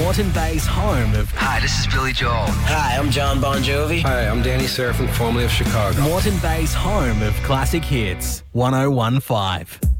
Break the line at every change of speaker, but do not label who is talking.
Moreton Bay's home of...
Hi, this is Billy Joel.
Hi, I'm John Bon Jovi.
Hi, I'm Danny Serafin, formerly of Chicago.
Moreton Bay's home of classic hits. 1015.